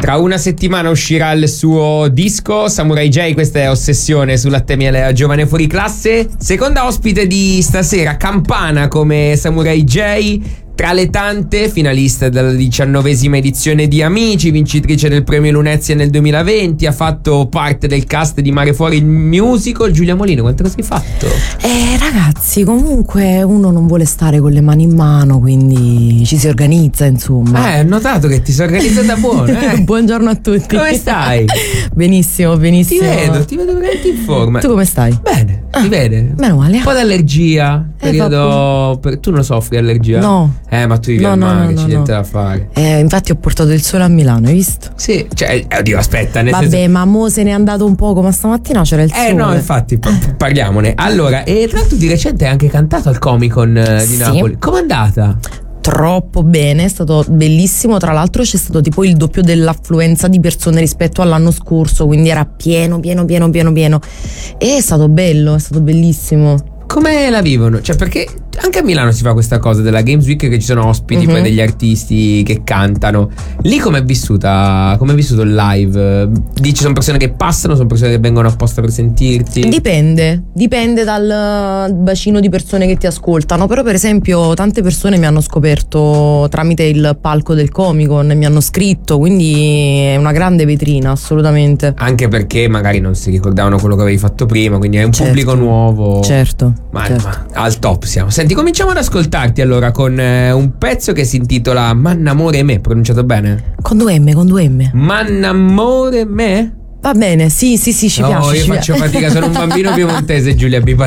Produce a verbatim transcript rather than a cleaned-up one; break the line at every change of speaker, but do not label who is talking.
Tra una settimana uscirà il suo disco Samurai J, questa è Ossessione su Latte Miele Giovane Fuori Classe. Seconda ospite di stasera, Campana come Samurai J, tra le tante finaliste della diciannovesima edizione di Amici, vincitrice del premio Lunezia nel duemilaventi, ha fatto parte del cast di Mare Fuori il musical. Giulia Molino, quanto cosa hai fatto?
Eh ragazzi, comunque uno non vuole stare con le mani in mano, quindi ci si organizza, insomma.
Eh, ho notato che ti sei organizzata buona, eh?
Buongiorno a tutti.
Come stai?
Benissimo, benissimo.
Ti vedo, ti vedo veramente in forma.
Tu come stai?
Bene,
Ah,
ti vede?
Meno male.
Un po' d'allergia,
Eh,
periodo... per- Tu non soffri allergia?
No.
Eh, ma tu vivi
No,
al
no,
mare,
no,
c'è
no,
niente
no.
da fare.
Eh, infatti ho portato il sole a Milano, hai visto?
Sì, cioè, eh, oddio, aspetta, nel
Vabbè,
senso...
ma mo se n'è andato un poco, ma stamattina c'era il sole.
Eh no, infatti, pa- parliamone. Allora, e tra l'altro di recente hai anche cantato al Comic Con eh, di
Sì.
Napoli. Com'è andata?
Troppo bene, è stato bellissimo. Tra l'altro c'è stato tipo il doppio dell'affluenza di persone rispetto all'anno scorso, quindi era pieno, pieno, pieno, pieno, pieno. E è stato bello, è stato bellissimo.
Come la vivono? Cioè, perché anche a Milano si fa questa cosa della Games Week, che ci sono ospiti,
Mhm.
poi degli artisti che cantano. Lì com'è vissuta? Com'è vissuto il live? Dici, sono persone che passano, sono persone che vengono apposta per sentirti?
Dipende, dipende dal bacino di persone che ti ascoltano. Però per esempio tante persone mi hanno scoperto tramite il palco del Comic Con, mi hanno scritto, quindi è una grande vetrina, assolutamente.
Anche perché magari non si ricordavano quello che avevi fatto prima, quindi è un
Certo.
pubblico nuovo.
Certo,
Ma,
certo.
ma al top siamo. Senti, cominciamo ad ascoltarti allora con eh, un pezzo che si intitola Mannamore me, pronunciato bene?
Con due M, con due M.
Mannamore me?
Va bene, sì, sì, sì, ci
No,
piace.
io
ci
faccio
piace.
fatica, sono un bambino piemontese, Giulia Bipa.